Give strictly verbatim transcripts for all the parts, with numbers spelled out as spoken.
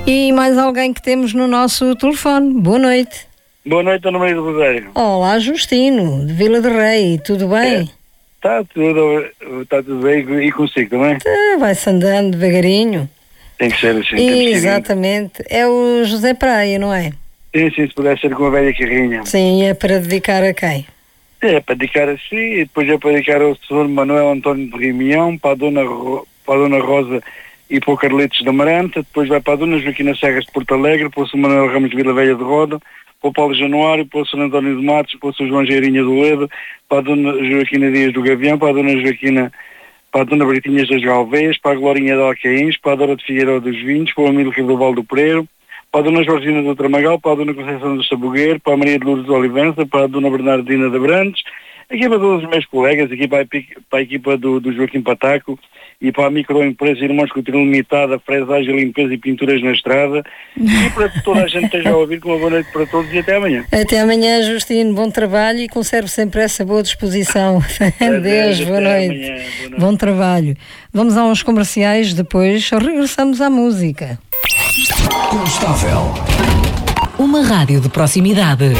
E mais alguém que temos no nosso telefone. Boa noite. Boa noite, Ana Maria do Rosário. Olá, Justino, de Vila de Rei. Tudo bem? Está é, tudo, tá tudo bem e consigo também? Tá, vai-se andando devagarinho. Tem que ser assim. Exatamente. É o José Praia, não é? Sim, sim, se pudesse ser com a velha carrinha. Sim, é para dedicar a quem? É, para dedicar a si e depois é para dedicar ao senhor Manuel António de Rimião, para a Dona, Ro... para a Dona Rosa e para o Carlitos da Maranta, depois vai para a Dona Joaquina Serras de Porto Alegre, para o senhor Manuel Ramos de Vila Velha de Roda, para o Paulo Januário, para o senhor António de Matos, para o senhor João Geirinha do Ledo, para a Dona Joaquina Dias do Gavião, para a Dona Joaquina, para a Dona Britinhas das Galveias, para a Glorinha de Alcaíns, para a Dora de Figueiredo dos Vinhos, para o Amílcar do Val do Pereiro, para a Dona Jorgina do Tramagal, para a Dona Conceição do Sabugueiro, para a Maria de Lourdes de Olivença, para a Dona Bernardina de Brandes, aqui para todos os meus colegas, aqui para a, para a equipa do, do Joaquim Pataco e para a microempresa Irmãos Coutinho Limitada, Fresagem, Limpeza e Pinturas na Estrada e para que toda a gente esteja a ouvir, com uma boa noite para todos e até amanhã. Até amanhã, Justino, bom trabalho e conserve sempre essa boa disposição. Adeus, boa noite. Amanhã, boa noite. Bom trabalho. Vamos aos comerciais, depois regressamos à música. Instável. Uma rádio de proximidade.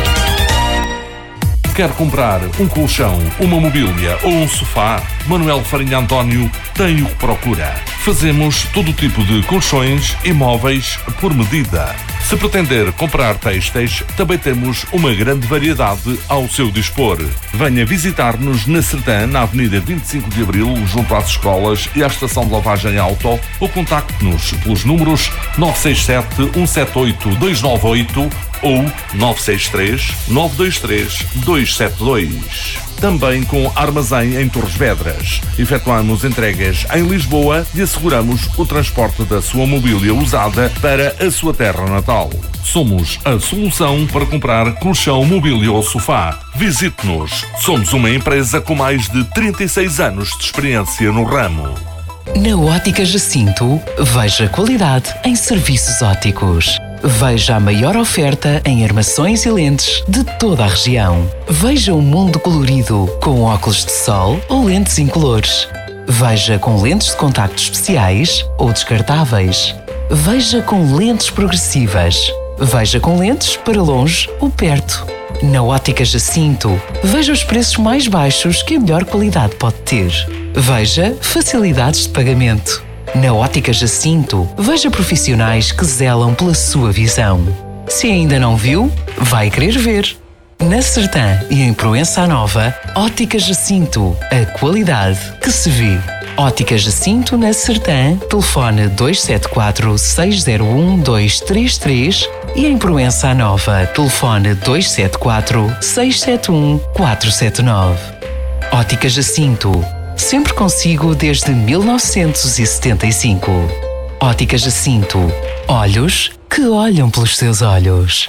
Quer comprar um colchão, uma mobília ou um sofá? Manuel Farinha António tem o que procura. Fazemos todo tipo de colchões e móveis por medida. Se pretender comprar têxteis, também temos uma grande variedade ao seu dispor. Venha visitar-nos na Sertã, na Avenida vinte e cinco de Abril, junto às escolas e à estação de lavagem auto, ou contacte-nos pelos números nove seis sete, um sete oito, dois nove oito ou nove seis três, nove dois três, dois sete dois. Também com armazém em Torres Vedras. Efetuamos entregas em Lisboa e asseguramos o transporte da sua mobília usada para a sua terra natal. Somos a solução para comprar colchão, mobília ou sofá. Visite-nos. Somos uma empresa com mais de trinta e seis anos de experiência no ramo. Na Ótica Jacinto, veja qualidade em serviços ópticos. Veja a maior oferta em armações e lentes de toda a região. Veja o mundo colorido com óculos de sol ou lentes incolores. Veja com lentes de contacto especiais ou descartáveis. Veja com lentes progressivas. Veja com lentes para longe ou perto. Na Ótica Jacinto, veja os preços mais baixos que a melhor qualidade pode ter. Veja facilidades de pagamento. Na Ótica Jacinto, veja profissionais que zelam pela sua visão. Se ainda não viu, vai querer ver. Na Sertã e em Proença Nova, Ótica Jacinto, a qualidade que se vê. Ótica Jacinto na Sertã, telefone dois sete quatro, seis zero um, dois três três e em Proença Nova, telefone dois sete quatro, seis sete um, quatro sete nove. Ótica Jacinto, sempre consigo desde mil novecentos e setenta e cinco. Ótica Jacinto, olhos que olham pelos seus olhos.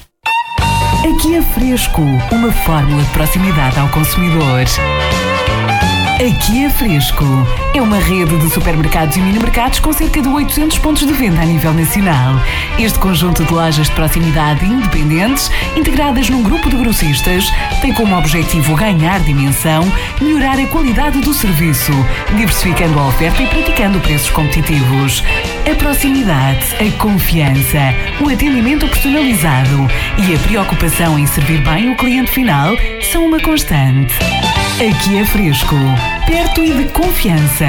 Aqui é Fresco, uma fórmula de proximidade ao consumidor. Aqui é Fresco. É uma rede de supermercados e mini-mercados com cerca de oitocentos pontos de venda a nível nacional. Este conjunto de lojas de proximidade independentes, integradas num grupo de grossistas, tem como objetivo ganhar dimensão, melhorar a qualidade do serviço, diversificando a oferta e praticando preços competitivos. A proximidade, a confiança, o atendimento personalizado e a preocupação em servir bem o cliente final são uma constante. Aqui é Fresco, perto e de confiança.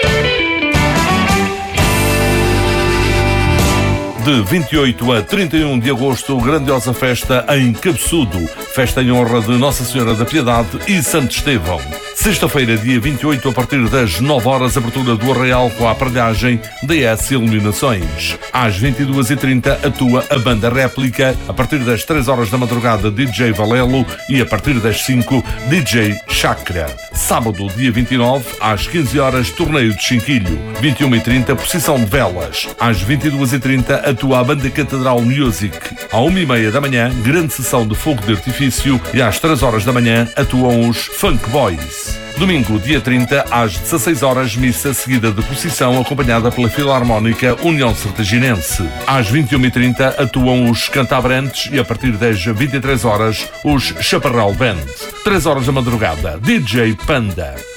De vinte e oito a trinta e um de agosto, grandiosa festa em Cabeçudo. Festa em honra de Nossa Senhora da Piedade e Santo Estevão. Sexta-feira, dia vinte e oito, a partir das nove horas, abertura do Arraial com a aparelhagem D S Iluminações. Às vinte e duas e trinta, atua a banda Réplica. A partir das três horas da madrugada, D J Valelo. E a partir das cinco, D J Chakra. Sábado, dia vinte e nove, às quinze horas, torneio de Chinquilho. vinte e uma e trinta, procissão de velas. Às vinte e duas e trinta, atua a banda Catedral Music. À uma e meia da manhã, grande sessão de fogo de artifício. E às três horas da manhã, atuam os Funk Boys. Domingo, dia trinta, às dezasseis horas, missa seguida de procissão acompanhada pela Filarmónica União Sertaginense. Às vinte e uma e trinta, atuam os Cantabrantes e a partir das vinte e três horas, os Chaparral Band. três horas da madrugada, D J Panda.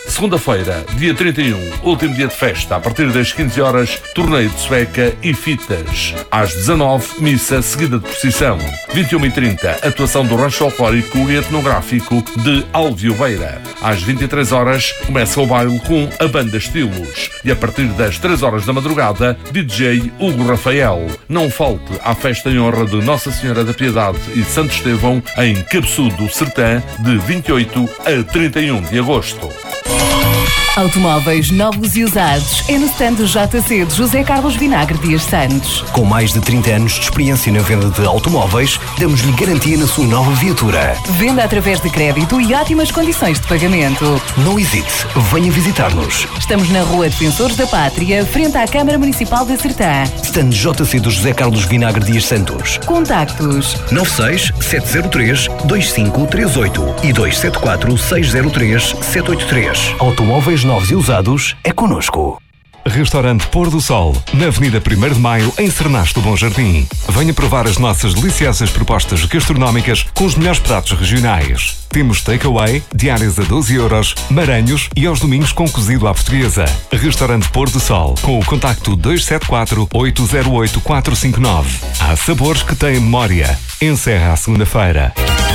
Segunda-feira, dia trinta e um, último dia de festa, a partir das quinze horas, torneio de sueca e fitas. Às dezanove, missa seguida de procissão. vinte e uma e trinta, atuação do rancho folclórico e etnográfico de Alvioveira. Às vinte e três horas, começa o baile com a banda Estilos. E a partir das três horas da madrugada, D J Hugo Rafael. Não falte à festa em honra de Nossa Senhora da Piedade e Santo Estevão em Cabeçudo, Sertã, de vinte e oito a trinta e um de agosto. Automóveis novos e usados é no stand do J C de José Carlos Vinagre Dias Santos. Com mais de trinta anos de experiência na venda de automóveis, damos-lhe garantia na sua nova viatura. Venda através de crédito e ótimas condições de pagamento. Não hesite, venha visitar-nos. Estamos na Rua Defensores da Pátria, frente à Câmara Municipal de Sertã. Stand J C do José Carlos Vinagre Dias Santos. Contactos nove seis sete zero três dois cinco três oito e dois sete quatro seis zero três sete oito três. Automóveis novos e usados é connosco. Restaurante Pôr do Sol, na Avenida primeiro de Maio, em Cernache do Bom Jardim. Venha provar as nossas deliciosas propostas gastronómicas com os melhores pratos regionais. Temos takeaway, diárias a doze euros, maranhos e aos domingos com cozido à portuguesa. Restaurante Pôr do Sol, com o contacto dois sete quatro oito zero oito quatro cinco nove. Há sabores que têm memória. Encerra à segunda-feira.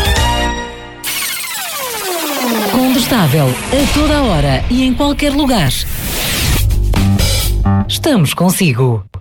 Combustável, a toda hora e em qualquer lugar. Estamos consigo.